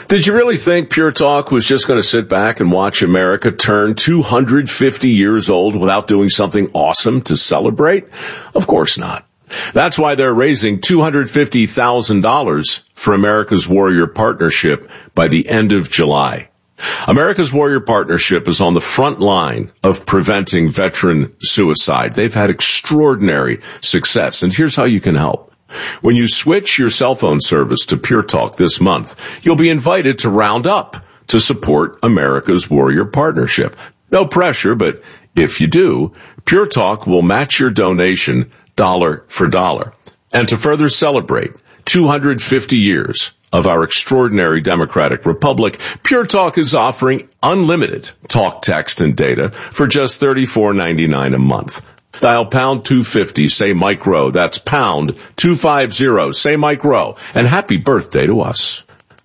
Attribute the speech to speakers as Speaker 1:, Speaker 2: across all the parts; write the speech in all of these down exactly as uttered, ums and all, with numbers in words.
Speaker 1: Did you really think Pure Talk was just going to sit back and watch America turn two hundred fifty years old without doing something awesome to celebrate? Of course not. That's why they're raising two hundred fifty thousand dollars for America's Warrior Partnership by the end of July. America's Warrior Partnership is on the front line of preventing veteran suicide. They've had extraordinary success, and here's how you can help. When you switch your cell phone service to Pure Talk this month, you'll be invited to round up to support America's Warrior Partnership. No pressure, but if you do, Pure Talk will match your donation dollar for dollar. And to further celebrate two hundred fifty years of our extraordinary democratic republic, Pure Talk is offering unlimited talk, text, and data for just thirty-four ninety-nine a month. Dial pound two fifty, say Mike Rowe. That's pound two fifty, say Mike Rowe. And happy birthday to us.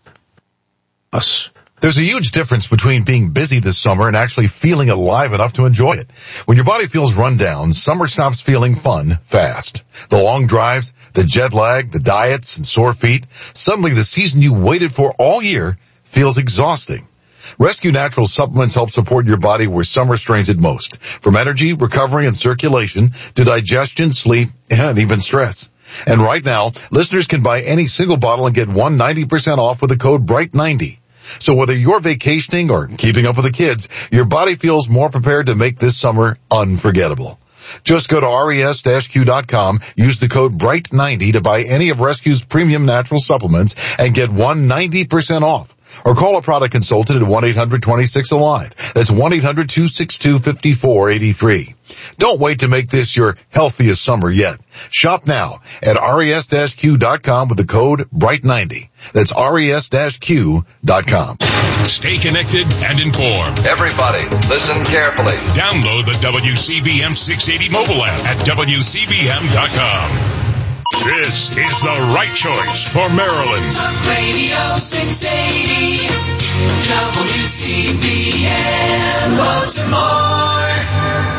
Speaker 1: Us.
Speaker 2: There's a huge difference between being busy this summer and actually feeling alive enough to enjoy it. When your body feels run down, summer stops feeling fun fast. The long drives, the jet lag, the diets, and sore feet. Suddenly the season you waited for all year feels exhausting. Rescue Natural supplements help support your body where summer strains it most. From energy, recovery, and circulation to digestion, sleep, and even stress. And right now, listeners can buy any single bottle and get one ninety percent off with the code bright ninety. So whether you're vacationing or keeping up with the kids, your body feels more prepared to make this summer unforgettable. Just go to res dash q dot com, use the code bright ninety to buy any of Rescue's premium natural supplements and get one ninety percent off. Or call a product consultant at one eight hundred twenty-six alive. That's one eight hundred two six two five four eight three. Don't wait to make this your healthiest summer yet. Shop now at res dash q dot com with the code bright ninety. That's res dash q dot com.
Speaker 3: Stay connected and informed.
Speaker 4: Everybody, listen carefully.
Speaker 3: Download the W C B M six eighty mobile app at w c b m dot com. This is the right choice for Maryland.
Speaker 5: Talk Radio six eighty, W C B M Baltimore.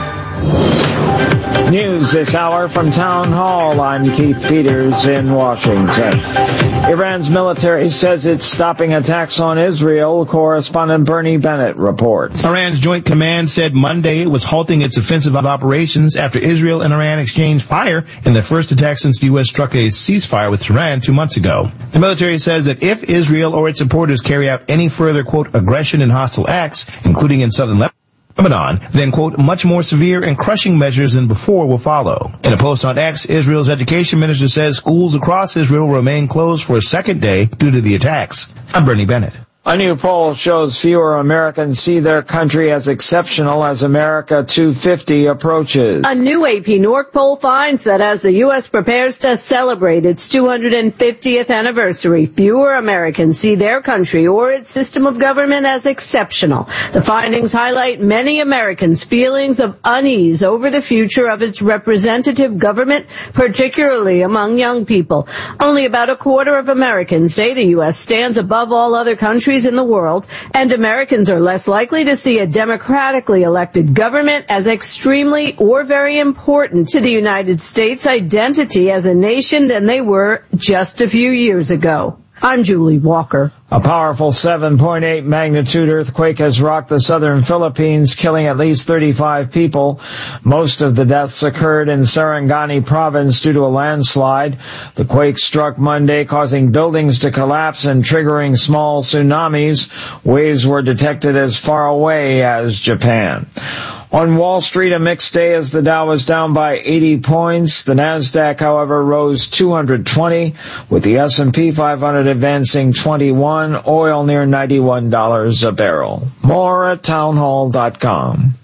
Speaker 6: News this hour from Town Hall. I'm Keith Peters in Washington. Iran's military says it's stopping attacks on Israel. Correspondent Bernie Bennett reports.
Speaker 7: Iran's Joint Command said Monday it was halting its offensive operations after Israel and Iran exchanged fire in the first attack since the U S struck a ceasefire with Iran two months ago. The military says that if Israel or its supporters carry out any further, quote, aggression and hostile acts, including in southern Lebanon, Lebanon, then, quote, much more severe and crushing measures than before will follow. In a post on X, Israel's education minister says schools across Israel remain closed for a second day due to the attacks. I'm Bernie Bennett.
Speaker 6: A new poll shows fewer Americans see their country as exceptional as America two fifty approaches.
Speaker 8: A new A P Norc poll finds that as the U S prepares to celebrate its two hundred fiftieth anniversary, fewer Americans see their country or its system of government as exceptional. The findings highlight many Americans' feelings of unease over the future of its representative government, particularly among young people. Only about a quarter of Americans say the U S stands above all other countries in the world, and Americans are less likely to see a democratically elected government as extremely or very important to the United States' identity as a nation than they were just a few years ago. I'm Julie Walker.
Speaker 6: A powerful seven point eight magnitude earthquake has rocked the southern Philippines, killing at least thirty-five people. Most of the deaths occurred in Sarangani province due to a landslide. The quake struck Monday, causing buildings to collapse and triggering small tsunamis. Waves were detected as far away as Japan. On Wall Street, a mixed day as the Dow was down by eighty points. The Nasdaq, however, rose two hundred twenty, with the S and P five hundred advancing twenty-one. Oil near ninety-one dollars a barrel. More at townhall dot com.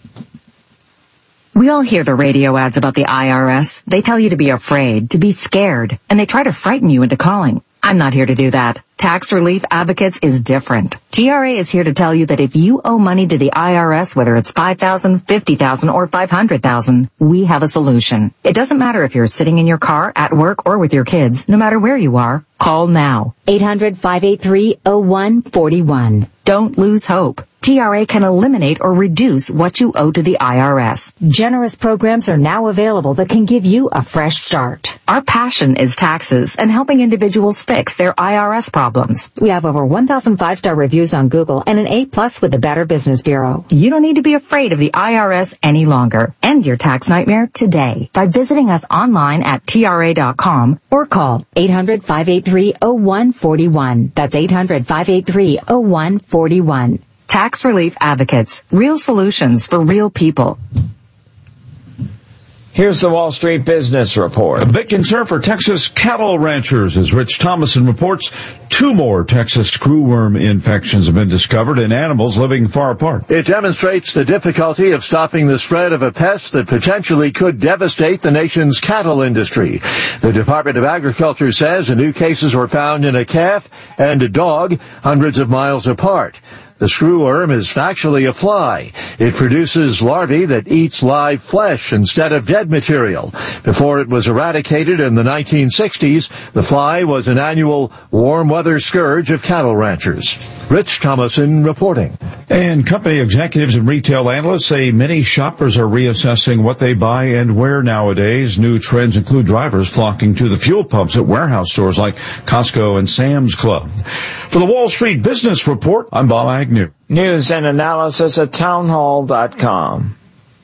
Speaker 9: We all hear the radio ads about the I R S. They tell you to be afraid, to be scared, and they try to frighten you into calling. I'm not here to do that. Tax Relief Advocates is different. T R A is here to tell you that if you owe money to the I R S, whether it's five thousand dollars, fifty thousand dollars, or five hundred thousand dollars, we have a solution. It doesn't matter if you're sitting in your car, at work, or with your kids. No matter where you are, call now.
Speaker 10: eight hundred, five eight three, oh one four one.
Speaker 9: Don't lose hope. T R A can eliminate or reduce what you owe to the I R S. Generous programs are now available that can give you a fresh start. Our passion is taxes and helping individuals fix their I R S problems. We have over one thousand five-star reviews on Google and an A plus with the Better Business Bureau. You don't need to be afraid of the I R S any longer. End your tax nightmare today by visiting us online at T R A dot com or call eight hundred, five eight three, oh one four one. That's eight hundred, five eight three, oh one four one. Tax Relief Advocates. Real solutions for real people.
Speaker 6: Here's the Wall Street Business Report.
Speaker 10: A big concern for Texas cattle ranchers, as Rich Thomason reports, two more Texas screwworm infections have been discovered in animals living far apart.
Speaker 11: It demonstrates the difficulty of stopping the spread of a pest that potentially could devastate the nation's cattle industry. The Department of Agriculture says the new cases were found in a calf and a dog hundreds of miles apart. The screwworm is actually a fly. It produces larvae that eats live flesh instead of dead material. Before it was eradicated in the nineteen sixties, the fly was an annual warm weather scourge of cattle ranchers. Rich Thomason reporting.
Speaker 10: And company executives and retail analysts say many shoppers are reassessing what they buy and where nowadays. New trends include drivers flocking to the fuel pumps at warehouse stores like Costco and Sam's Club. For the Wall Street Business Report, I'm Bob Agnew.
Speaker 6: News and analysis at townhall dot com.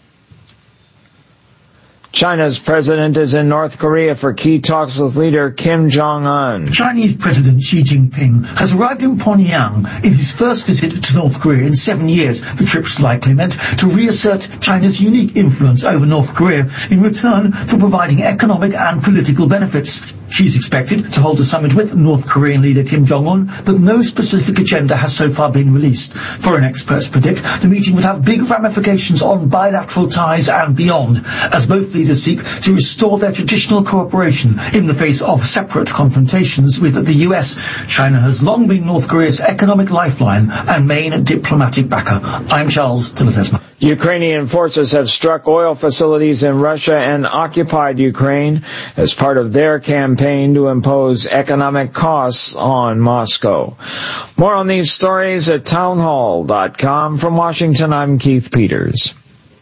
Speaker 6: China's president is in North Korea for key talks with leader Kim Jong-un.
Speaker 12: Chinese President Xi Jinping has arrived in Pyongyang in his first visit to North Korea in seven years. The trip's likely meant to reassert China's unique influence over North Korea in return for providing economic and political benefits. She's expected to hold a summit with North Korean leader Kim Jong-un, but no specific agenda has so far been released. Foreign experts predict the meeting would have big ramifications on bilateral ties and beyond, as both leaders seek to restore their traditional cooperation in the face of separate confrontations with the U S. China has long been North Korea's economic lifeline and main diplomatic backer. I'm Charles Tillotesma.
Speaker 6: Ukrainian forces have struck oil facilities in Russia and occupied Ukraine as part of their campaign to impose economic costs on Moscow. More on these stories at townhall dot com. From Washington, I'm Keith Peters.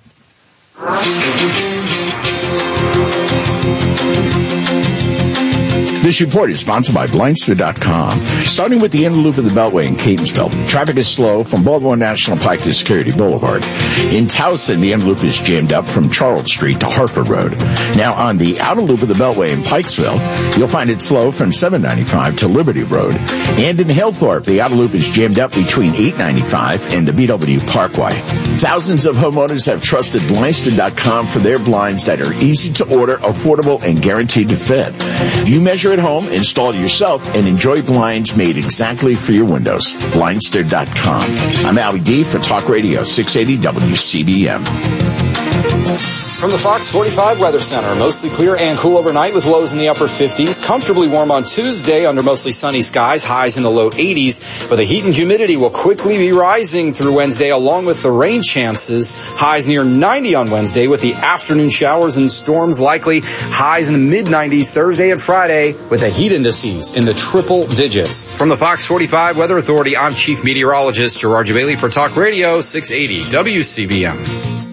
Speaker 13: This report is sponsored by Blindster dot com. Starting with the inner loop of the Beltway in Catonsville, traffic is slow from Baltimore National Pike to Security Boulevard. In Towson, the inner loop is jammed up from Charles Street to Hartford Road. Now on the outer loop of the Beltway in Pikesville, you'll find it slow from seven ninety-five to Liberty Road. And in Hillthorpe, the outer loop is jammed up between eight ninety-five and the B W Parkway. Thousands of homeowners have trusted Blindster dot com for their blinds that are easy to order, affordable, and guaranteed to fit. You measure at home, install it yourself, and enjoy blinds made exactly for your windows. Blindster dot com. I'm Howie D for Talk Radio six eighty W C B M.
Speaker 14: From the Fox forty-five Weather Center, mostly clear and cool overnight with lows in the upper fifties. Comfortably warm on Tuesday under mostly sunny skies, highs in the low eighties. But the heat and humidity will quickly be rising through Wednesday along with the rain chances. Highs near ninety on Wednesday with the afternoon showers and storms likely. Highs in the mid nineties Thursday and Friday with the heat indices in the triple digits. From the Fox forty-five Weather Authority, I'm Chief Meteorologist Gerard Bailey for Talk Radio six eighty W C B M.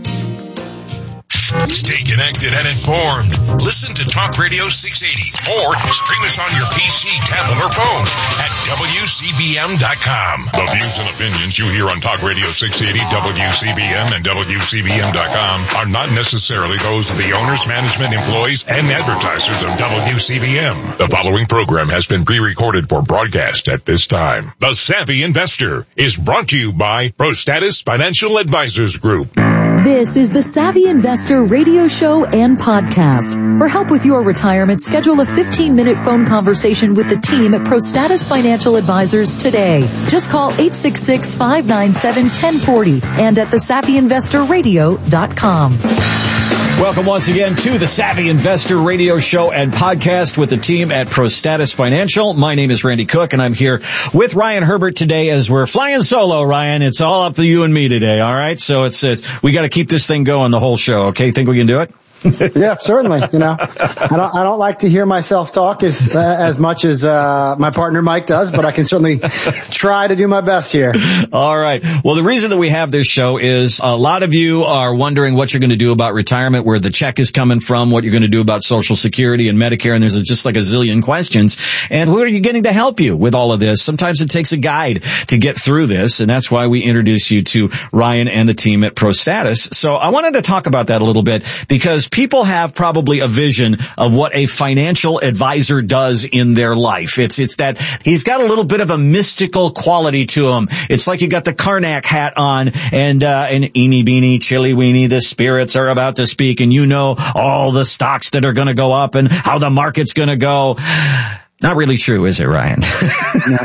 Speaker 3: Stay connected and informed. Listen to Talk Radio six eighty or stream us on your P C, tablet, or phone at W C B M dot com. The views and opinions you hear on Talk Radio six eighty, W C B M, and W C B M dot com are not necessarily those of the owners, management, employees, and advertisers of W C B M. The following program has been pre-recorded for broadcast at this time. The Savvy Investor is brought to you by ProStatus Financial Advisors Group.
Speaker 15: This is the Savvy Investor radio show and podcast. For help with your retirement, schedule a fifteen-minute phone conversation with the team at ProStatus Financial Advisors today. Just call eight six six, five nine seven, one zero four zero and at the savvy investor radio dot com.
Speaker 16: Welcome once again to the Savvy Investor radio show and podcast with the team at ProStatus Financial. My name is Randy Cook, and I'm here with Ryan Herbert today as we're flying solo, Ryan. It's all up to you and me today, all right? So it's, it's we got to keep this thing going the whole show, okay? Think we can do it?
Speaker 17: Yeah, certainly. You know, I don't, I don't like to hear myself talk as, uh, as much as, uh, my partner Mike does, but I can certainly try to do my best here.
Speaker 16: All right. Well, the reason that we have this show is a lot of you are wondering what you're going to do about retirement, where the check is coming from, what you're going to do about Social Security and Medicare, and there's just like a zillion questions. And who are you getting to help you with all of this? Sometimes it takes a guide to get through this, and that's why we introduce you to Ryan and the team at ProStatus. So I wanted to talk about that a little bit, because people have probably a vision of what a financial advisor does in their life. It's it's that he's got a little bit of a mystical quality to him. It's like you got the Karnak hat on, and uh and eeny beeny chilly weeny, the spirits are about to speak, and you know all the stocks that are going to go up and how the market's going to go. Not really true, is it, Ryan?
Speaker 17: No.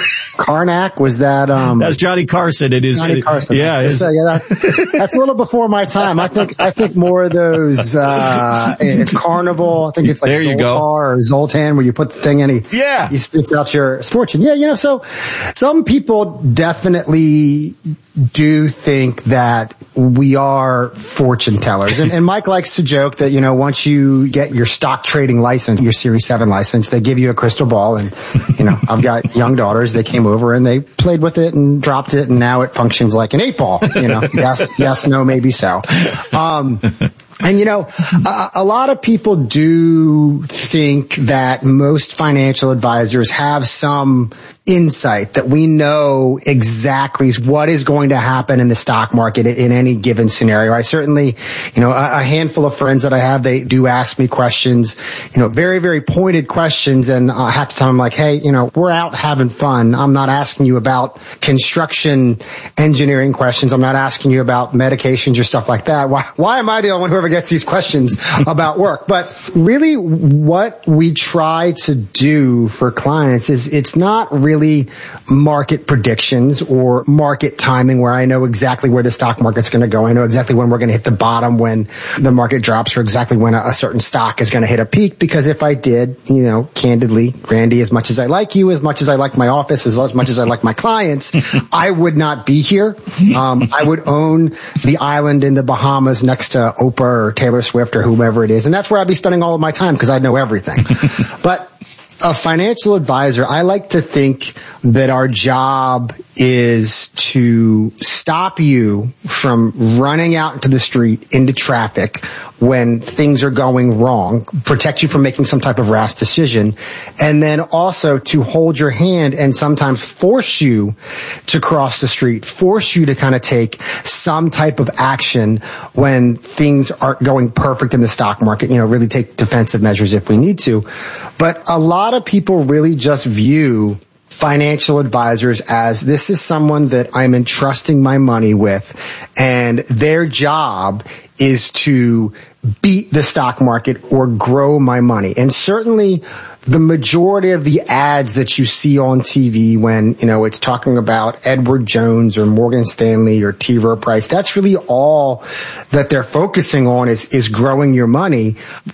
Speaker 17: Karnak, was that, um...
Speaker 16: That's Johnny Carson. It is.
Speaker 17: Johnny Carson.
Speaker 16: Yeah. It
Speaker 17: so, yeah that's, that's a little before my time. I think, I think more of those, uh, Carnival, I think it's like
Speaker 16: there you
Speaker 17: Zoltar
Speaker 16: go.
Speaker 17: or Zoltan, where you put the thing in, he,
Speaker 16: yeah.
Speaker 17: he spits out your fortune. Yeah, you know, so some people definitely do think that we are fortune tellers. And, and Mike likes to joke that, you know, once you get your stock trading license, your Series seven license, they give you a crystal ball. And, you know, I've got young daughters. They came over and they played with it and dropped it. And now it functions like an eight ball, you know, yes, yes, no, maybe so. Um, And, you know, a, a lot of people do think that most financial advisors have some insight that we know exactly what is going to happen in the stock market in any given scenario. I certainly, you know, a, a handful of friends that I have, they do ask me questions, you know, very, very pointed questions. And I have to tell them, like, hey, you know, we're out having fun. I'm not asking you about construction engineering questions. I'm not asking you about medications or stuff like that. Why, why am I the only one who ever gets these questions about work? But really what we try to do for clients is it's not really market predictions or market timing where I know exactly where the stock market's going to go. I know exactly when we're going to hit the bottom, when the market drops, or exactly when a, a certain stock is going to hit a peak. Because if I did, you know, candidly, Randy, as much as I like you, as much as I like my office, as much as I like my clients, I would not be here. Um, I would own the island in the Bahamas next to Oprah or Taylor Swift or whomever it is. And that's where I'd be spending all of my time, because I know everything. But a financial advisor, I like to think that our job is to stop you from running out into the street, into traffic, when things are going wrong, protect you from making some type of rash decision, and then also to hold your hand and sometimes force you to cross the street, force you to kind of take some type of action when things aren't going perfect in the stock market, you know, really take defensive measures if we need to. But a lot of people really just view financial advisors as, this is someone that I'm entrusting my money with, and their job is to beat the stock market or grow my money. And certainly the majority of the ads that you see on T V when, you know, it's talking about Edward Jones or Morgan Stanley or T. Rowe Price, that's really all that they're focusing on is, is growing your money.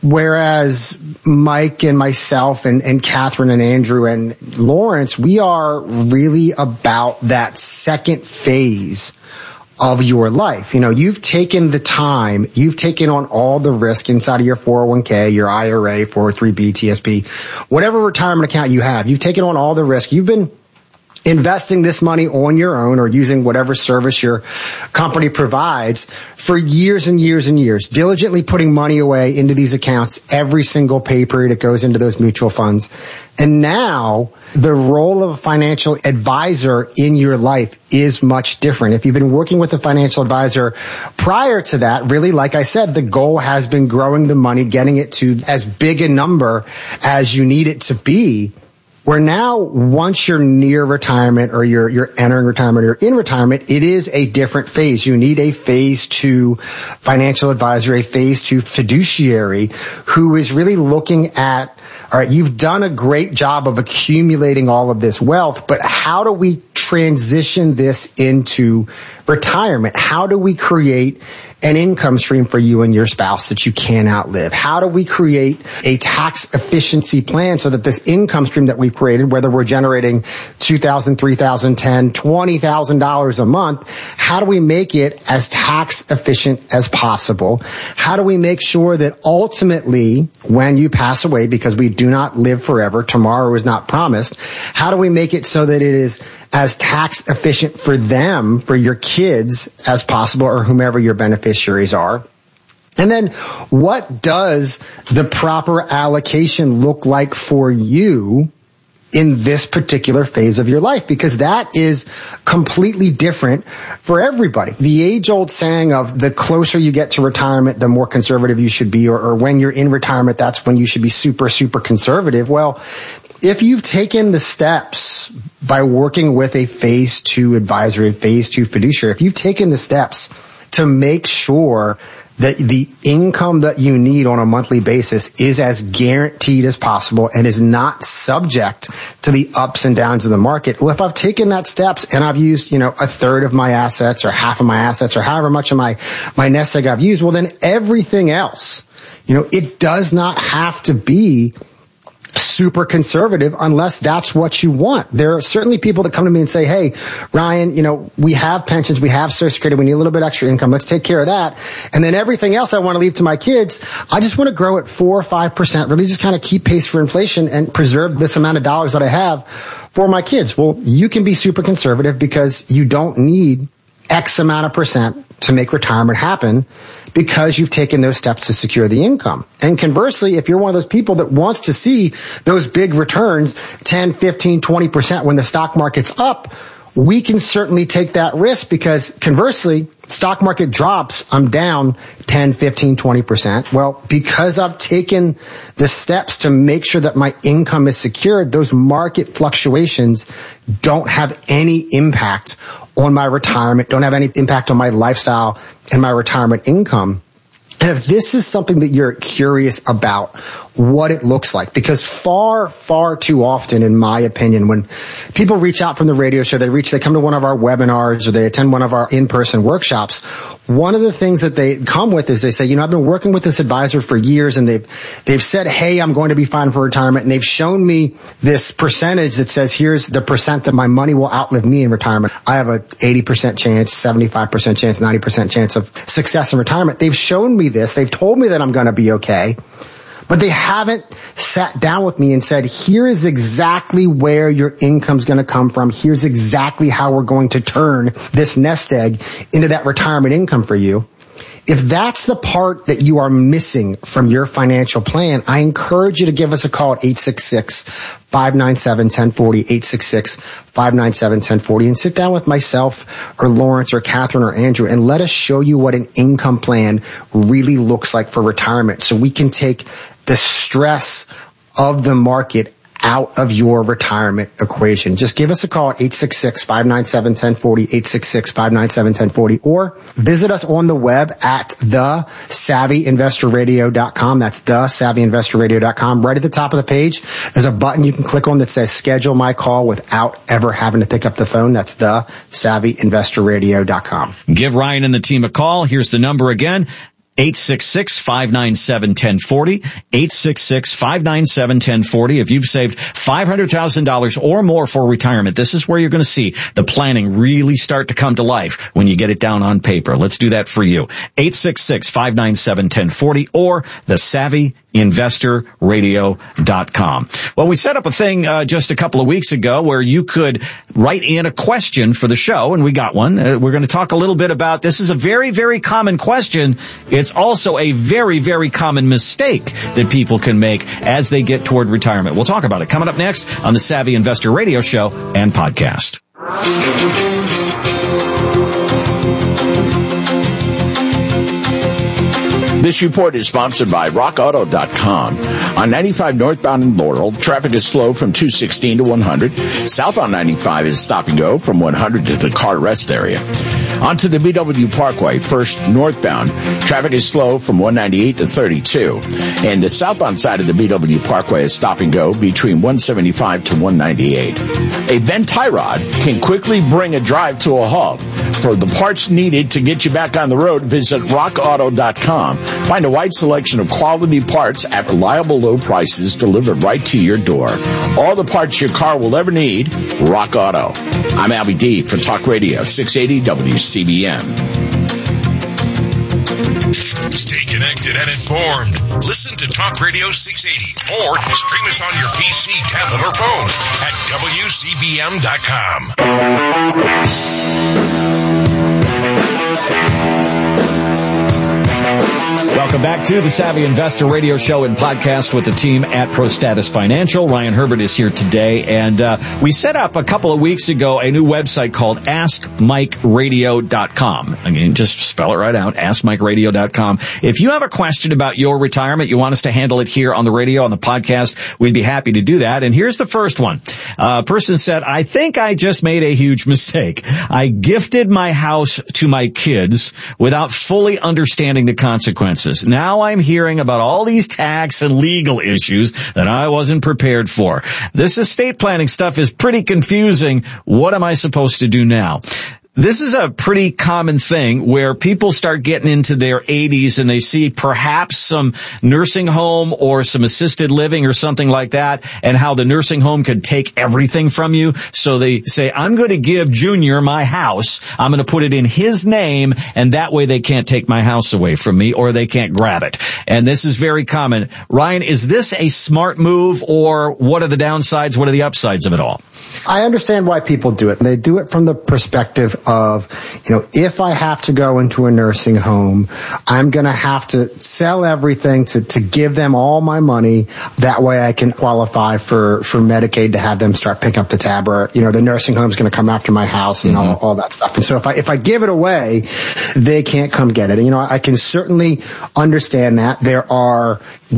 Speaker 17: Whereas Mike and myself and, and Catherine and Andrew and Lawrence, we are really about that second phase of your life. You know, you've taken the time, you've taken on all the risk inside of your four oh one k, your I R A, four oh three b, T S P, whatever retirement account you have. You've taken on all the risk. You've been investing this money on your own or using whatever service your company provides for years and years and years, diligently putting money away into these accounts every single pay period it goes into those mutual funds. And now the role of a financial advisor in your life is much different. If you've been working with a financial advisor prior to that, really, like I said, the goal has been growing the money, getting it to as big a number as you need it to be. Where now, once you're near retirement or you're, you're entering retirement or in retirement, it is a different phase. You need a phase two financial advisor, a phase two fiduciary who is really looking at, all right, you've done a great job of accumulating all of this wealth, but how do we transition this into retirement? How do we create an income stream for you and your spouse that you can't outlive? How do we create a tax efficiency plan so that this income stream that we've created, whether we're generating two thousand dollars, three thousand dollars, ten thousand dollars, twenty thousand dollars a month, how do we make it as tax efficient as possible? How do we make sure that ultimately when you pass away, because we do not live forever, tomorrow is not promised, how do we make it so that it is as tax efficient for them, for your kids as possible, or whomever your beneficiaries are? And then what does the proper allocation look like for you in this particular phase of your life? Because that is completely different for everybody. The age-old saying of the closer you get to retirement, the more conservative you should be, or, or when you're in retirement, that's when you should be super, super conservative. Well, if you've taken the steps by working with a phase two advisor, a phase two fiduciary, if you've taken the steps to make sure that the income that you need on a monthly basis is as guaranteed as possible and is not subject to the ups and downs of the market. Well, if I've taken that steps and I've used, you know, a third of my assets or half of my assets or however much of my, my nest egg I've used, well, then everything else, you know, it does not have to be super conservative unless that's what you want. There are certainly people that come to me and say, hey, Ryan, you know, we have pensions, we have Social Security, we need a little bit extra income, let's take care of that. And then everything else I want to leave to my kids, I just want to grow at four or five percent, really just kind of keep pace for inflation and preserve this amount of dollars that I have for my kids. Well, you can be super conservative because you don't need X amount of percent to make retirement happen, because you've taken those steps to secure the income. And conversely, if you're one of those people that wants to see those big returns, ten, fifteen, twenty percent when the stock market's up, we can certainly take that risk, because conversely, stock market drops, I'm down ten, fifteen, twenty percent. Well, because I've taken the steps to make sure that my income is secured, those market fluctuations don't have any impact on my retirement, don't have any impact on my lifestyle and my retirement income. And if this is something that you're curious about, what it looks like, because far, far too often, in my opinion, when people reach out from the radio show, they reach, they come to one of our webinars or they attend one of our in-person workshops, one of the things that they come with is they say, you know, I've been working with this advisor for years and they've, they've said, hey, I'm going to be fine for retirement. And they've shown me this percentage that says, here's the percent that my money will outlive me in retirement. I have a eighty percent chance, seventy-five percent chance, ninety percent chance of success in retirement. They've shown me this. They've told me that I'm going to be okay. But they haven't sat down with me and said, here is exactly where your income's going to come from. Here's exactly how we're going to turn this nest egg into that retirement income for you. If that's the part that you are missing from your financial plan, I encourage you to give us a call at eight six six, five nine seven, one zero four zero, eight six six, five nine seven, one zero four zero, and sit down with myself or Lawrence or Catherine or Andrew and let us show you what an income plan really looks like for retirement, so we can take the stress of the market out of your retirement equation. Just give us a call at eight six six, five nine seven, one zero four zero, eight six six, five nine seven, one zero four zero, or visit us on the web at the savvy investor radio dot com. That's the savvy investor radio dot com. Right at the top of the page, there's a button you can click on that says schedule my call without ever having to pick up the phone. That's the savvy investor radio dot com.
Speaker 16: Give Ryan and the team a call. Here's the number again. eight six six, five nine seven, one zero four zero, eight six six, five nine seven, one zero four zero. If you've saved five hundred thousand dollars or more for retirement, this is where you're going to see the planning really start to come to life when you get it down on paper. Let's do that for you. eight six six, five nine seven, one zero four zero or the savvy investor radio dot com. Well, we set up a thing uh, just a couple of weeks ago where you could write in a question for the show, and we got one. Uh, we're going to talk a little bit about this. Is a very, very common question. It's also a very, very common mistake that people can make as they get toward retirement. We'll talk about it coming up next on the Savvy Investor Radio Show and podcast.
Speaker 13: This report is sponsored by rock auto dot com. On ninety-five northbound in Laurel, traffic is slow from two sixteen to one hundred. Southbound ninety-five is stop and go from one hundred to the car rest area. Onto the B W Parkway, first northbound, traffic is slow from one ninety-eight to thirty-two. And the southbound side of the B W Parkway is stop and go between one seventy-five to one ninety-eight. A bent tie rod can quickly bring a drive to a halt. For the parts needed to get you back on the road, visit rock auto dot com. Find a wide selection of quality parts at reliable low prices delivered right to your door. All the parts your car will ever need, Rock Auto. I'm Albie D for Talk Radio six eighty W C B M.
Speaker 3: Stay connected and informed. Listen to Talk Radio six eighty or stream us on your P C, tablet, or phone at W C B M dot com.
Speaker 16: Welcome back to the Savvy Investor Radio Show and podcast with the team at ProStatus Financial. Ryan Herbert is here today, and uh, we set up a couple of weeks ago a new website called ask mike radio dot com. I mean, just spell it right out, ask mike radio dot com. If you have a question about your retirement, you want us to handle it here on the radio, on the podcast, we'd be happy to do that. And here's the first one. Uh, a person said, I think I just made a huge mistake. I gifted my house to my kids without fully understanding the consequences. Now I'm hearing about all these tax and legal issues that I wasn't prepared for. This estate planning stuff is pretty confusing. What am I supposed to do now? This is a pretty common thing where people start getting into their eighties and they see perhaps some nursing home or some assisted living or something like that, and how the nursing home could take everything from you. So they say, I'm going to give Junior my house. I'm going to put it in his name, and that way they can't take my house away from me or they can't grab it. And this is very common. Ryan, is this a smart move, or what are the downsides? What are the upsides of it all?
Speaker 17: I understand why people do it. They do it from the perspective of, you know, if I have to go into a nursing home, I'm going to have to sell everything to, to give them all my money. That way I can qualify for, for Medicaid to have them start picking up the tab, or, you know, the nursing home's going to come after my house and mm-hmm. all, all that stuff. And so if I, if I give it away, they can't come get it. And, you know, I can certainly understand that. There are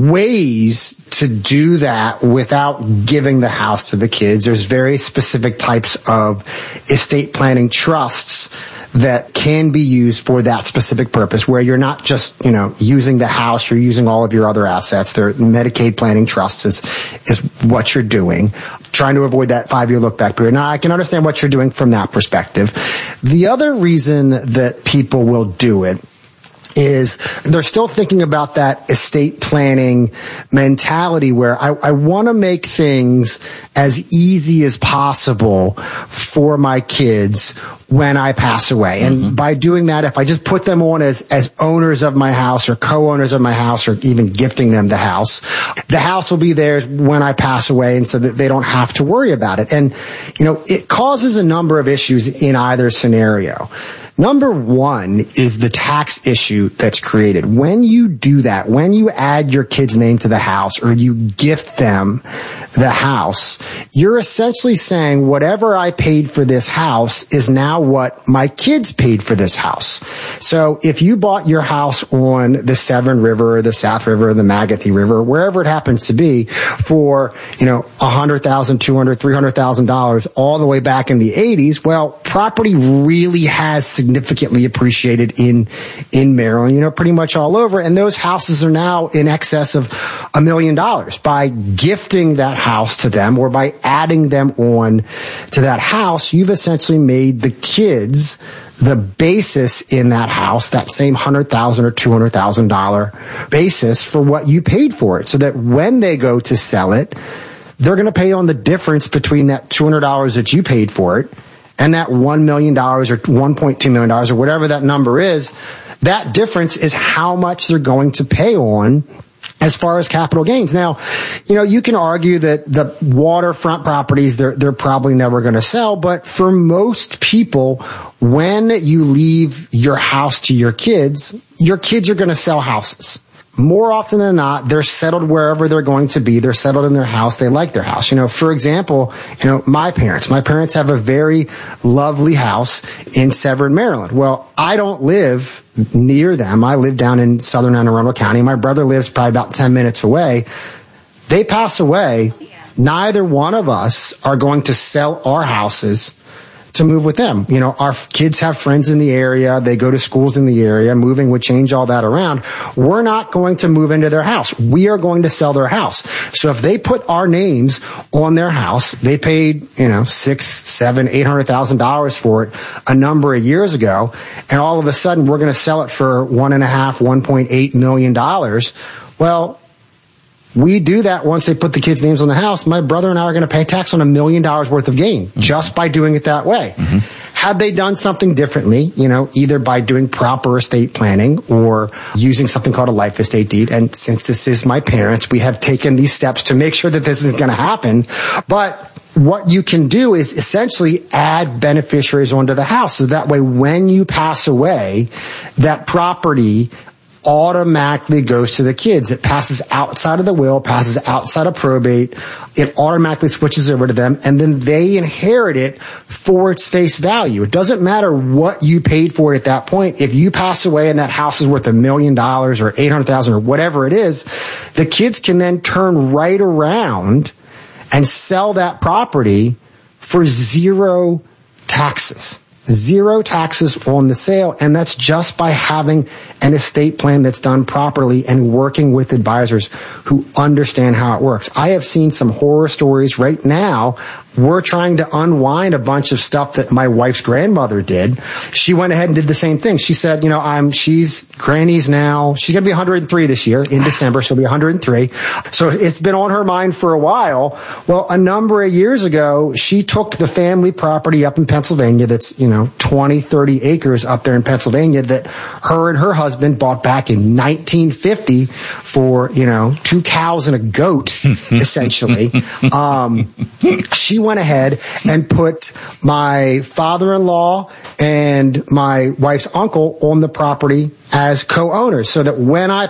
Speaker 17: ways to do that without giving the house to the kids. There's very specific types of estate planning trusts that can be used for that specific purpose, where you're not just, you know, using the house, you're using all of your other assets. Their Medicaid planning trusts is, is what you're doing, trying to avoid that five-year look-back period. Now, I can understand what you're doing from that perspective. The other reason that people will do it is they're still thinking about that estate planning mentality where I, I want to make things as easy as possible for my kids when I pass away. Mm-hmm. And by doing that, if I just put them on as, as owners of my house or co-owners of my house, or even gifting them the house, the house will be theirs when I pass away, and so that they don't have to worry about it. And, you know, it causes a number of issues in either scenario. Number one is the tax issue that's created. When you do that, when you add your kid's name to the house or you gift them the house, you're essentially saying whatever I paid for this house is now what my kids paid for this house. So if you bought your house on the Severn River or the South River or the Magathi River, wherever it happens to be, for, you know, one hundred thousand dollars, two hundred thousand dollars, three hundred thousand dollars all the way back in the eighties, well, property really has significantly appreciated in, in Maryland, you know, pretty much all over. And those houses are now in excess of a million dollars. By gifting that house to them or by adding them on to that house, you've essentially made the kids the basis in that house, that same one hundred thousand dollars or two hundred thousand dollars basis for what you paid for it. So that when they go to sell it, they're going to pay on the difference between that two hundred dollars that you paid for it and that one million dollars or one point two million dollars or whatever that number is. That difference is how much they're going to pay on as far as capital gains. Now, you know, you can argue that the waterfront properties, they're, they're probably never going to sell, but for most people, when you leave your house to your kids, your kids are going to sell houses. More often than not, they're settled wherever they're going to be. They're settled in their house. They like their house. You know, for example, you know, my parents, my parents have a very lovely house in Severn, Maryland. Well, I don't live near them. I live down in southern Anne Arundel County. My brother lives probably about ten minutes away. They pass away. Neither one of us are going to sell our houses to move with them. You know, our kids have friends in the area. They go to schools in the area. Moving would change all that around. We're not going to move into their house. We are going to sell their house. So if they put our names on their house, they paid, you know, six, seven, eight hundred thousand dollars for it a number of years ago, and all of a sudden we're going to sell it for one and a half, one point eight million dollars. Well, we do that once they put the kids' names on the house. My brother and I are going to pay tax on a million dollars worth of gain mm-hmm. just by doing it that way. Mm-hmm. Had they done something differently, you know, either by doing proper estate planning or using something called a life estate deed, and since this is my parents, we have taken these steps to make sure that this is going to happen. But what you can do is essentially add beneficiaries onto the house. So that way, when you pass away, that property automatically goes to the kids. It passes outside of the will, passes outside of probate. It automatically switches over to them, and then they inherit it for its face value. It doesn't matter what you paid for it at that point. If you pass away and that house is worth a million dollars or eight hundred thousand or whatever it is, the kids can then turn right around and sell that property for zero taxes. Zero taxes on the sale, and that's just by having an estate plan that's done properly and working with advisors who understand how it works. I have seen some horror stories right now. We're trying to unwind a bunch of stuff that my wife's grandmother did. She went ahead and did the same thing. She said, you know, I'm, she's granny's now. She's going to be one hundred three this year. In December, she'll be one hundred three. So it's been on her mind for a while. Well, a number of years ago, she took the family property up in Pennsylvania that's, you know, twenty, thirty acres up there in Pennsylvania that her and her husband bought back in nineteen fifty for, you know, two cows and a goat, essentially. Um, she went ahead and put my father-in-law and my wife's uncle on the property as co-owners, so that when I